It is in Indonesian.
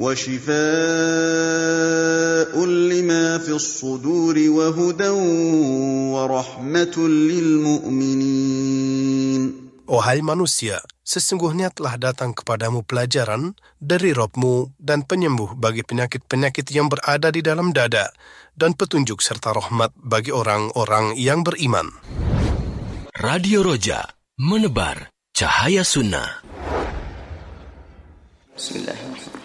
وشفاء لما في الصدور وهدى ورحمة للمؤمنين. Wahai manusia, sesungguhnya telah datang kepadamu pelajaran dari Rabb-Mu dan penyembuh bagi penyakit-penyakit yang berada di dalam dada, dan petunjuk serta rahmat bagi orang-orang yang beriman. Radio Roja, menebar cahaya sunnah. Bismillahirrahmanirrahim.